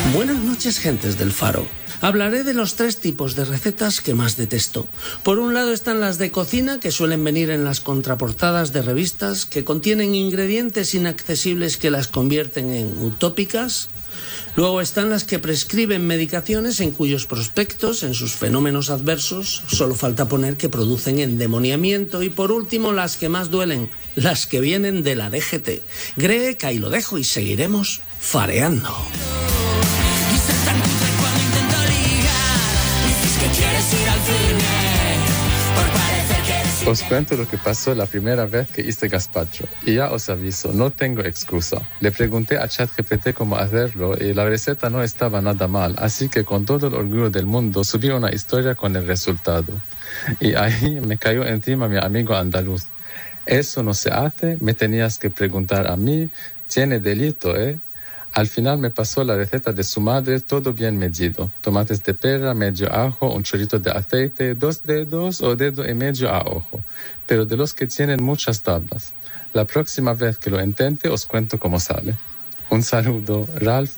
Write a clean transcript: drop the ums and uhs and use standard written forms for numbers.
Buenas noches, gentes del Faro. Hablaré de los 3 tipos de recetas que más detesto. Por un lado están las de cocina, que suelen venir en las contraportadas de revistas, que contienen ingredientes inaccesibles que las convierten en utópicas. Luego están las que prescriben medicaciones en cuyos prospectos, en sus fenómenos adversos, solo falta poner que producen endemoniamiento. Y por último, las que más duelen, las que vienen de la DGT. Gree, que ahí lo dejo y seguiremos fareando. Os cuento lo que pasó la primera vez que hice gazpacho. Y ya os aviso, no tengo excusa. Le pregunté a ChatGPT cómo hacerlo y la receta no estaba nada mal. Así que con todo el orgullo del mundo subí una historia con el resultado. Y ahí me cayó encima mi amigo andaluz. Eso no se hace, me tenías que preguntar a mí. Tiene delito, ¿eh? Al final me pasó la receta de su madre, todo bien medido. Tomates de pera, medio ajo, un chorrito de aceite, 2 dedos o dedo y medio a ojo. Pero de los que tienen muchas tablas. La próxima vez que lo intente os cuento cómo sale. Un saludo, Ralph.